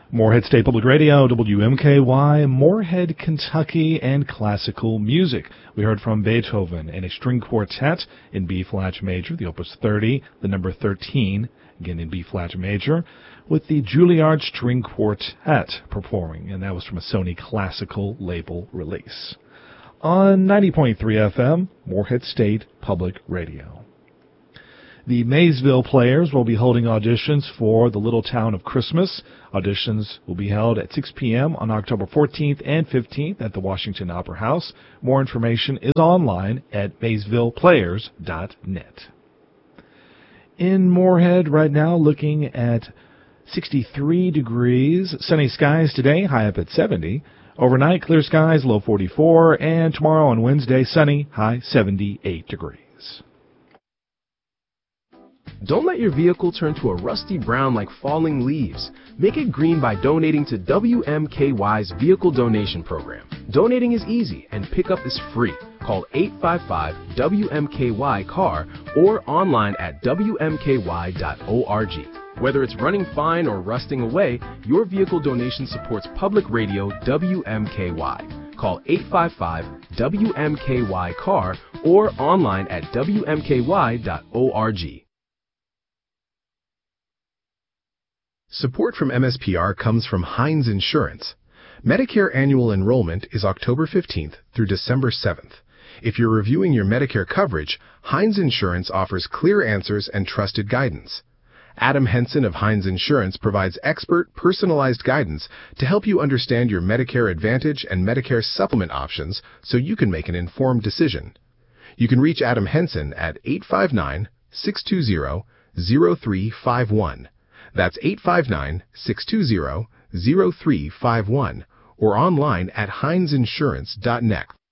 Morehead State Public Radio, WMKY, Morehead, Kentucky, and classical music. We heard from Beethoven and a string quartet in B-flat major, the Opus 30, the number 13, again in B-flat major, with the Juilliard String Quartet performing, and that was from a Sony Classical label release. On 90.3 FM, Morehead State Public Radio. The Maysville Players will be holding auditions for The Little Town of Christmas. Auditions will be held at 6 p.m. on October 14th and 15th at the Washington Opera House. More information is online at maysvilleplayers.net. In Morehead right now, looking at 63 degrees. Sunny skies today, high up at 70. Overnight, clear skies, low 44. And tomorrow on Wednesday, sunny, high 78 degrees. Don't let your vehicle turn to a rusty brown like falling leaves. Make it green by donating to WMKY's Vehicle Donation Program. Donating is easy and pickup is free. Call 855-WMKY-CAR or online at WMKY.org. Whether it's running fine or rusting away, your vehicle donation supports public radio WMKY. Call 855-WMKY-CAR or online at WMKY.org. Support from MSPR comes from Heinz Insurance. Medicare annual enrollment is October 15th through December 7th. If you're reviewing your Medicare coverage, Heinz Insurance offers clear answers and trusted guidance. Adam Henson of Heinz Insurance provides expert, personalized guidance to help you understand your Medicare Advantage and Medicare Supplement options so you can make an informed decision. You can reach Adam Henson at 859-620-0351. That's 859-620-0351 or online at heinzinsurance.net.